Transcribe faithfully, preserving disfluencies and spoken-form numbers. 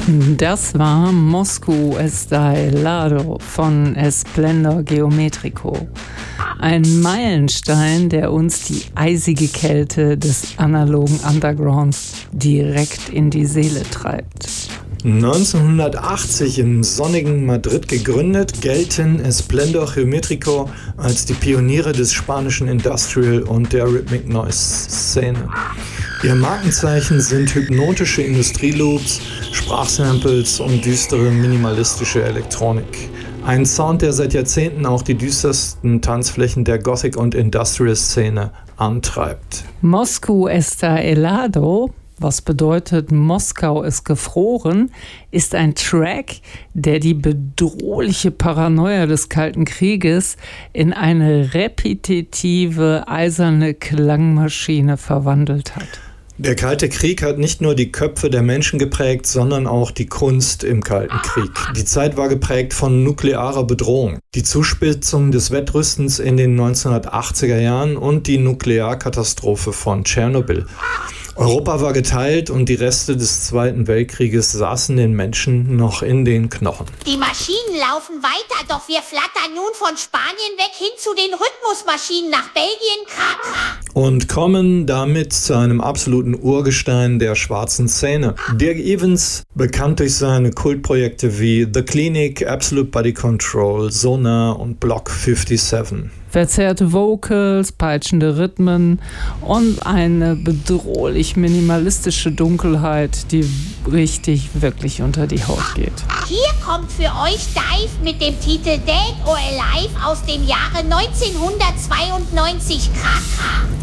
Das war Moscú está helado von Esplendor Geometrico. Ein Meilenstein, der uns die eisige Kälte des analogen Undergrounds direkt in die Seele treibt. neunzehnhundertachtzig im sonnigen Madrid gegründet, gelten Esplendor Geometrico als die Pioniere des spanischen Industrial und der Rhythmic Noise Szene. Ihr Markenzeichen sind hypnotische Industrieloops, Sprachsamples und düstere minimalistische Elektronik. Ein Sound, der seit Jahrzehnten auch die düstersten Tanzflächen der Gothic- und Industrial-Szene antreibt. Moscú está helado, was bedeutet Moskau ist gefroren, ist ein Track, der die bedrohliche Paranoia des Kalten Krieges in eine repetitive, eiserne Klangmaschine verwandelt hat. Der Kalte Krieg hat nicht nur die Köpfe der Menschen geprägt, sondern auch die Kunst im Kalten Krieg. Die Zeit war geprägt von nuklearer Bedrohung. Die Zuspitzung des Wettrüstens in den neunzehnhundertachtziger Jahren und die Nuklearkatastrophe von Tschernobyl. Europa war geteilt und die Reste des Zweiten Weltkrieges saßen den Menschen noch in den Knochen. Die Maschinen laufen weiter, doch wir flattern nun von Spanien weg hin zu den Rhythmusmaschinen nach Belgien. Und kommen damit zu einem absoluten Urgestein der schwarzen Szene. Dirk Evans, bekannt durch seine Kultprojekte wie The Clinic, Absolute Body Control, Sonar und Block siebenundfünfzig. Verzerrte Vocals, peitschende Rhythmen und eine bedrohlich minimalistische Dunkelheit, die richtig, wirklich unter die Haut geht. Hier kommt für euch Dive mit dem Titel Dead or Alive aus dem Jahre neunzehnhundertzweiundneunzig.